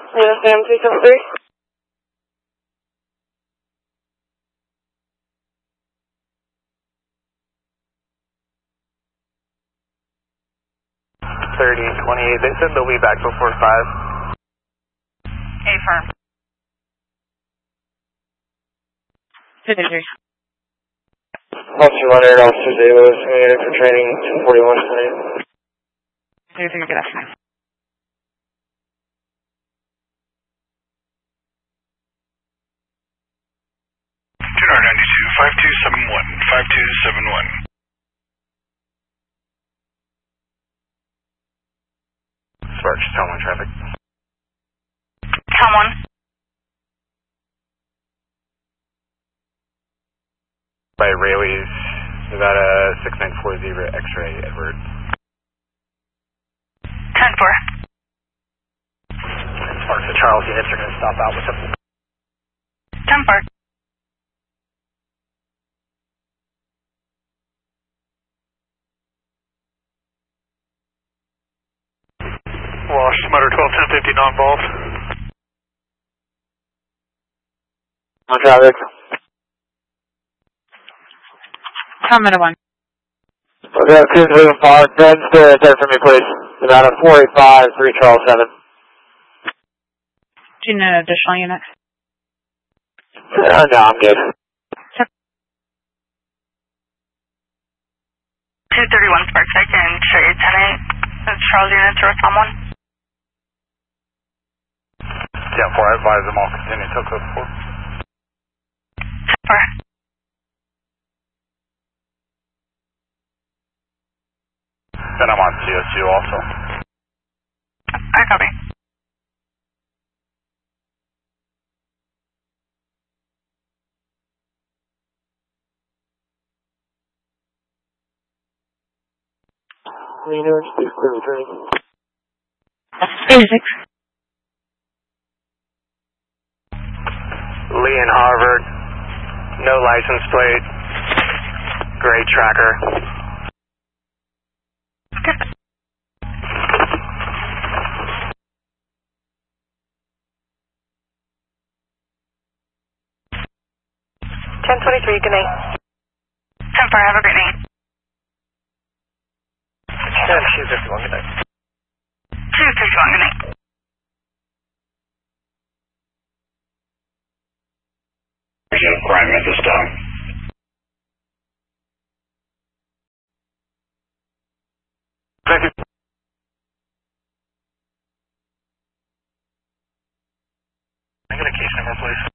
Sam 373. They said they'll be back before 5. Affirm. 53. Officer Leonard, Officer Zalos, coming in for training 241 tonight. 33, good afternoon. Radar 92, 5271, 5271. Sparks, Town 1 traffic. Town 1. By Rayleigh's, Nevada 6940 X-ray, Edward. 10-4. Sparks, the Charles units are going to stop out with them. 10-4. Wash, motor 121050 non-involved. On traffic. Comment 1. Okay, 235, Ben, stay right there for me, please. Nevada 485, 3 Charles 7. Do you need an additional unit? No, I'm good. 231 Sparks, I can show you 10-8. Charles units or someone. Yeah, 4, I advise them all continue until code 4. 10-4. Then I'm on CO2 also. I copy. Reno, speak clear with training. 86. Lee and Harvard, no license plate, gray tracker. Good. 1023, good night. 10-4, have a great night. Yeah, she's 51, good night. 231, good night. Crime at this time. Thank you. Can I get a case number, please?